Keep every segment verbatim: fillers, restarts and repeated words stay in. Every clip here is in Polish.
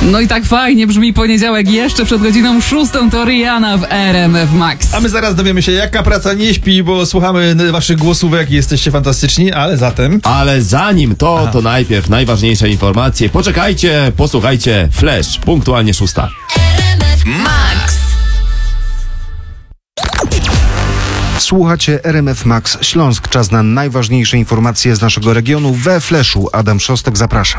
No i tak fajnie brzmi poniedziałek jeszcze przed godziną szóstą, to Rihanna w R M F Max. A my zaraz dowiemy się, jaka praca nie śpi, bo słuchamy waszych głosówek i jesteście fantastyczni, ale zatem... Ale zanim to, Aha. to najpierw najważniejsze informacje. Poczekajcie, posłuchajcie. Flash, punktualnie szósta. R M F Max. Słuchacie R M F Max Śląsk. Czas na najważniejsze informacje z naszego regionu we Flashu. Adam Szostek, zapraszam.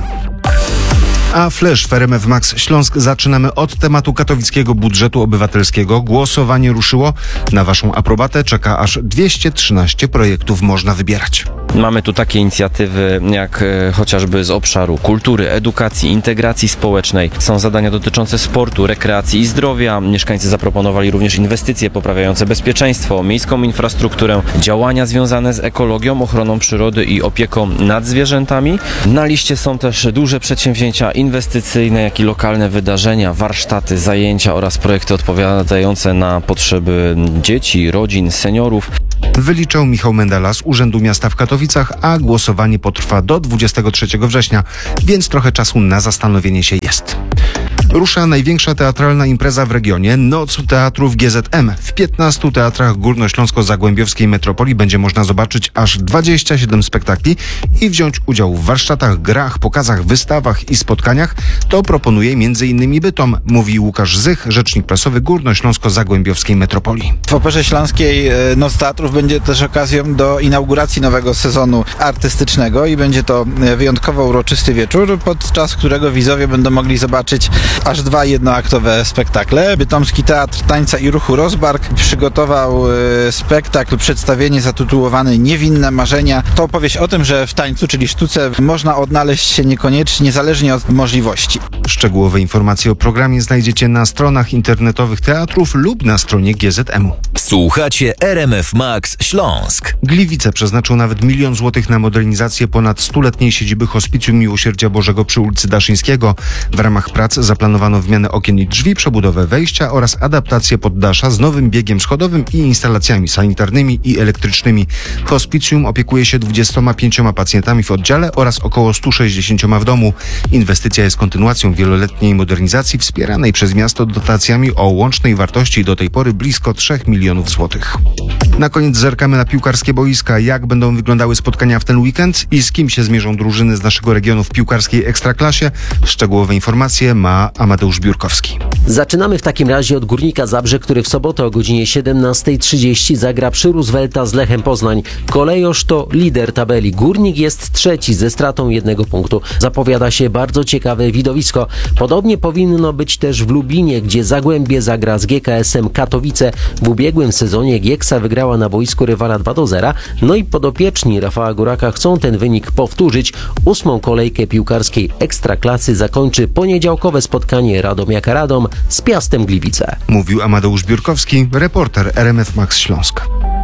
A Flash w R M F Max Śląsk zaczynamy od tematu katowickiego budżetu obywatelskiego. Głosowanie ruszyło. Na waszą aprobatę czeka aż dwieście trzynaście projektów, można wybierać. Mamy tu takie inicjatywy jak e, chociażby z obszaru kultury, edukacji, integracji społecznej. Są zadania dotyczące sportu, rekreacji i zdrowia. Mieszkańcy zaproponowali również inwestycje poprawiające bezpieczeństwo, miejską infrastrukturę, działania związane z ekologią, ochroną przyrody i opieką nad zwierzętami. Na liście są też duże przedsięwzięcia inwestycyjne, jak i lokalne wydarzenia, warsztaty, zajęcia oraz projekty odpowiadające na potrzeby dzieci, rodzin, seniorów. Wyliczał Michał Mendela z Urzędu Miasta w Katowicach, a głosowanie potrwa do dwudziestego trzeciego września, więc trochę czasu na zastanowienie się jest. Rusza największa teatralna impreza w regionie, Noc Teatrów G Z M. W piętnastu teatrach górnośląsko-zagłębiowskiej metropolii będzie można zobaczyć aż dwadzieścia siedem spektakli i wziąć udział w warsztatach, grach, pokazach, wystawach i spotkaniach. To proponuje m in Bytom, mówi Łukasz Zych, rzecznik prasowy górnośląsko-zagłębiowskiej metropolii. W Operze Śląskiej Noc Teatrów będzie też okazją do inauguracji nowego sezonu artystycznego i będzie to wyjątkowo uroczysty wieczór, podczas którego widzowie będą mogli zobaczyć aż dwa jednoaktowe spektakle. Bytomski Teatr Tańca i Ruchu Rozbark przygotował e, spektakl, przedstawienie zatytułowane Niewinne Marzenia. To opowieść o tym, że w tańcu, czyli sztuce, można odnaleźć się niekoniecznie, niezależnie od możliwości. Szczegółowe informacje o programie znajdziecie na stronach internetowych teatrów lub na stronie G Z M u. Słuchacie R M F Max Śląsk. Gliwice przeznaczą nawet milion złotych na modernizację ponad stuletniej siedziby Hospicjum Miłosierdzia Bożego przy ulicy Daszyńskiego. W ramach prac zaplanowano wymianę okien i drzwi, przebudowę wejścia oraz adaptację poddasza z nowym biegiem schodowym i instalacjami sanitarnymi i elektrycznymi. Hospicjum opiekuje się dwudziestoma pięcioma pacjentami w oddziale oraz około stu sześćdziesięcioma w domu. Inwestycja jest kontynuacją wieloletniej modernizacji wspieranej przez miasto dotacjami o łącznej wartości do tej pory blisko trzech milionów złotych. Na koniec zerkamy na piłkarskie boiska. Jak będą wyglądały spotkania w ten weekend i z kim się zmierzą drużyny z naszego regionu w piłkarskiej ekstraklasie? Szczegółowe informacje ma Amadeusz Biurkowski. Zaczynamy w takim razie od Górnika Zabrze, który w sobotę o godzinie siedemnasta trzydzieści zagra przy Roosevelta z Lechem Poznań. Kolejosz to lider tabeli. Górnik jest trzeci ze stratą jednego punktu. Zapowiada się bardzo ciekawe widowisko. Podobnie powinno być też w Lublinie, gdzie Zagłębie zagra z G K S em Katowice. W ubiegłym sezonie Gieksa wygrała na boisku rywala dwa do zera. No i podopieczni Rafała Góraka chcą ten wynik powtórzyć. Ósmą kolejkę piłkarskiej ekstraklasy zakończy poniedziałkowe spotkanie Radomiaka Radom z Piastem Gliwice. Mówił Amadeusz Biurkowski, reporter R M F Max Śląsk.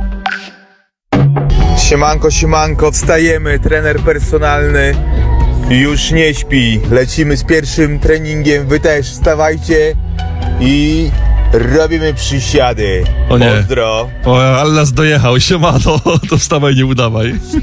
Siemanko, siemanko, wstajemy, trener personalny już nie śpi. Lecimy z pierwszym treningiem, wy też wstawajcie i robimy przysiady. O nie. Pozdro. O, ale nas dojechał, siemano, to wstawaj, nie udawaj.